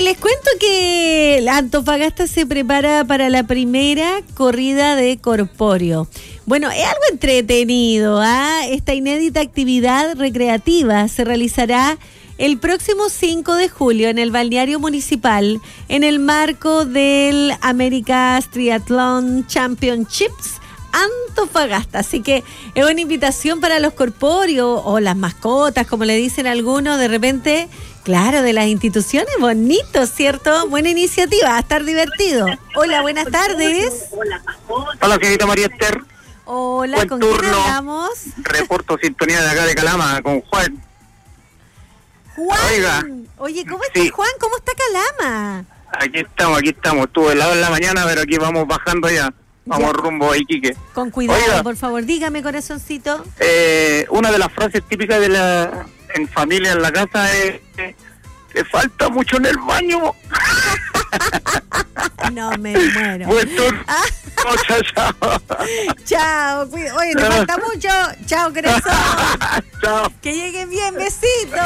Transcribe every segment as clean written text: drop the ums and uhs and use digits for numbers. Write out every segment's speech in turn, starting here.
les cuento que la Antofagasta se prepara para la primera corrida de corpóreo. Bueno, es algo entretenido, ¿ah? Esta inédita actividad recreativa se realizará el próximo 5 de julio en el balneario municipal en el marco del America's Triathlon Championships Antofagasta. Así que es una invitación para los corpóreos o las mascotas, como le dicen algunos, de repente, claro, de las instituciones. Bonito, ¿cierto? Buena iniciativa, va a estar divertido. Hola, buenas tardes. Hola, señorita María Esther. Hola, buen ¿con turno. quién hablamos? Reporto sintonía de acá de Calama con Juan. Juan. Oiga. Oye, ¿cómo estás, Sí. Juan? ¿Cómo está Calama? Aquí estamos. Estuve helado en la mañana, pero aquí vamos bajando ya. Vamos rumbo a Iquique. Con cuidado, Oiga. por favor, dígame, corazoncito. Una de las frases típicas en familia en la casa es que falta mucho en el baño. No, me muero. Buen turno. Chao, chao. Chao, oye, te falta mucho. Chao, corazón. Chao. Que lleguen bien, besitos.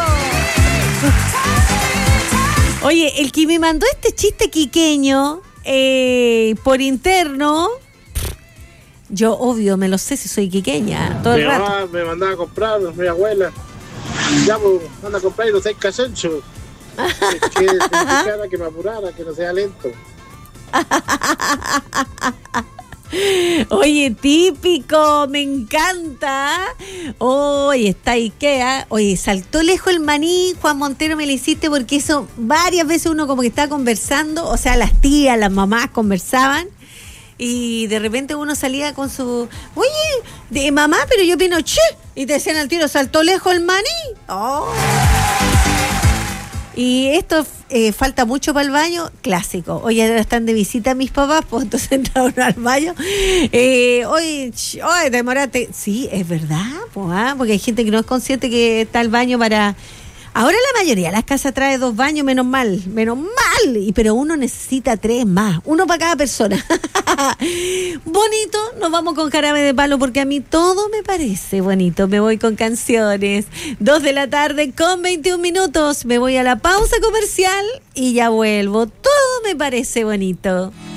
Oye, el que me mandó este chiste quiqueño por interno, yo obvio me lo sé si soy quiqueña todo el rato. Mamá me mandaba a comprar, mi abuela. Ya, pues, anda a comprar y no seas cachancho. Que significara que me apurara, que no sea lento. Oye, típico, me encanta. Oye, está Ikea. Oye, saltó lejos el maní, Juan Montero, me lo hiciste porque eso varias veces uno como que está conversando, o sea, las tías, las mamás conversaban y de repente uno salía con su, oye, de mamá, pero yo opino, che, y te decían al tiro, saltó lejos el maní. Oh. Y esto falta mucho para el baño, clásico. Hoy ahora están de visita mis papás, pues entonces entraron al baño. Oye, demorate. Sí, es verdad, pues, porque hay gente que no es consciente que está el baño para... Ahora la mayoría de las casas trae 2 baños, menos mal. Pero uno necesita 3 más, uno para cada persona. Bonito, nos vamos con Jarabe de Palo porque a mí todo me parece bonito. Me voy con canciones. 2 de la tarde con 21 minutos. Me voy a la pausa comercial y ya vuelvo. Todo me parece bonito.